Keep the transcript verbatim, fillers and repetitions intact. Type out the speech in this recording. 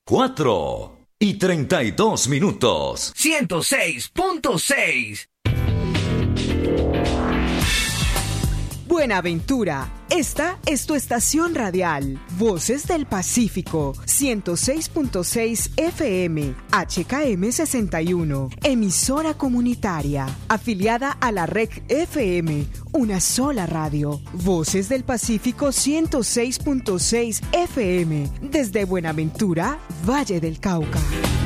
cuatro y treinta y dos minutos. ciento seis punto seis. Buenaventura, esta es tu estación radial. Voces del Pacífico, ciento seis punto seis F M, H K M sesenta y uno, emisora comunitaria, afiliada a la R E C F M, una sola radio. Voces del Pacífico ciento seis punto seis F M, desde Buenaventura, Valle del Cauca.